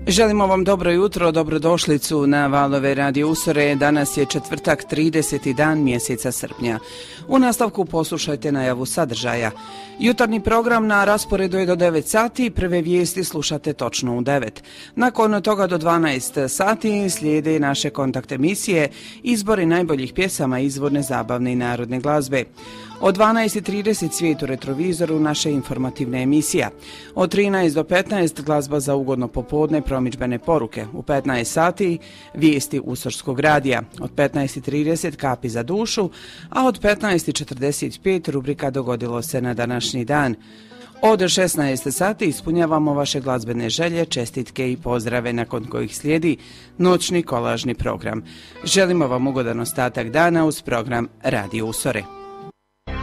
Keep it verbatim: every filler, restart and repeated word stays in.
Želimo vam dobro jutro, dobrodošlicu na valove Radio Usore. Danas je četvrtak, trideseti dan mjeseca srpnja. U nastavku poslušajte najavu sadržaja. Jutarnji program na rasporedu je do devet sati, prve vijesti slušate točno u devet. Nakon toga do dvanaest sati slijede naše kontakt emisije, izbori najboljih pjesama izvorne, zabavne i narodne glazbe. Od dvanaest i trideset svijet u retrovizoru naše informativne emisija. Od trinaest do petnaest glazba za ugodno popodne, promidžbene poruke. U petnaest sati vijesti Usorskog radija. Od petnaest i trideset kapi za dušu, a od petnaest i četrdeset pet rubrika Dogodilo se na današnji dan. Od šesnaest sati ispunjavamo vaše glazbene želje, čestitke i pozdrave, nakon kojih slijedi noćni kolažni program. Želimo vam ugodan ostatak dana uz program Radio Usore.